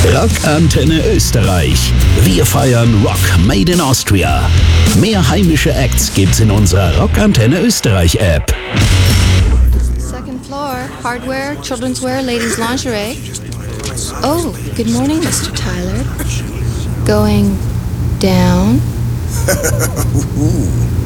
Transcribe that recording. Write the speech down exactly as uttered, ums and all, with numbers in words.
Rockantenne Österreich. Wir feiern Rock Made in Austria. Mehr heimische Acts gibt's in unserer Rockantenne Österreich App. Second floor, hardware, children's wear, ladies lingerie. Oh, good morning, Mister Tyler. Going down.